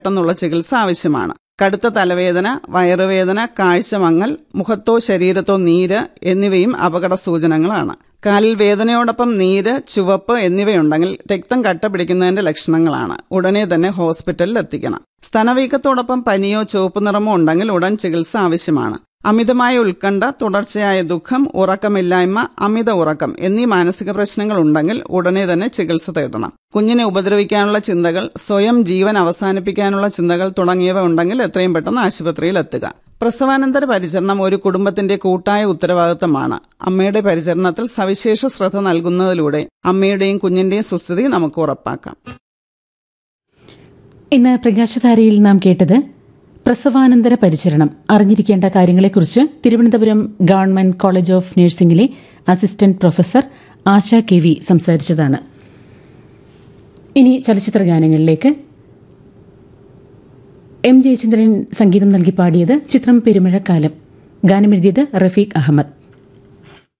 പെട്ടെന്നുള്ള ചികിത്സ ആവശ്യമാണ്. കടുത്ത തലവേദന, വയറുവേദന, കാഴ്ചമങ്ങൽ, മുഖത്തോ ശരീരത്തോ നീര് എന്നിവയും അപകട സൂചനകളാണ്. കാലിൽ വേദനയോടൊപ്പം നീര്, ചുവപ്പ് എന്നിവയുണ്ടെങ്കിൽ രക്തം കട്ട പിടിക്കുന്നതിന്റെ ലക്ഷണങ്ങളാണ്. ഉടനെ തന്നെ ഹോസ്പിറ്റലിൽ എത്തിക്കണം. സ്തനവീക്കത്തോടൊപ്പം പനിയോ ചുവപ്പ് നിറമോ ഉണ്ടെങ്കിൽ ഉടൻ ചികിത്സ ആവശ്യമാണ്. അമിതമായ ഉത്കണ്ഠ, തുടർച്ചയായ ദുഃഖം, ഉറക്കമില്ലായ്മ, അമിത ഉറക്കം എന്നീ മാനസിക പ്രശ്നങ്ങൾ ഉണ്ടെങ്കിൽ ഉടനെ തന്നെ ചികിത്സ തേടണം. കുഞ്ഞിനെ ഉപദ്രവിക്കാനുള്ള ചിന്തകൾ, സ്വയം ജീവൻ അവസാനിപ്പിക്കാനുള്ള ചിന്തകൾ തുടങ്ങിയവ ഉണ്ടെങ്കിൽ എത്രയും പെട്ടെന്ന് ആശുപത്രിയിൽ എത്തുക. പ്രസവാനന്തര പരിചരണം ഒരു കുടുംബത്തിന്റെ കൂട്ടായ ഉത്തരവാദിത്തമാണ്. അമ്മയുടെ പരിചരണത്തിൽ സവിശേഷ ശ്രദ്ധ നൽകുന്നതിലൂടെ അമ്മയുടെയും കുഞ്ഞിന്റെയും സുസ്ഥിതി നമുക്ക് ഉറപ്പാക്കാം. ഇന്ന് പ്രകാശധാരയിൽ നാം കേട്ടത് പ്രസവാനന്തര പരിചരണം, അറിഞ്ഞിരിക്കേണ്ട കാര്യങ്ങളെക്കുറിച്ച് Thiruvananthapuram government college of നഴ്സിംഗിലെ assistant professor Asha K V സംസാരിച്ചതാണ്. ഇനി ചലച്ചിത്ര ഗാനങ്ങളിലേക്ക്. എം ജയചന്ദ്രൻ സംഗീതം നൽകി പാടിയത് ചിത്രം പെരുമഴക്കാലം. ഗാനമെഴുതിയത് റഫീഖ് അഹമ്മദ്.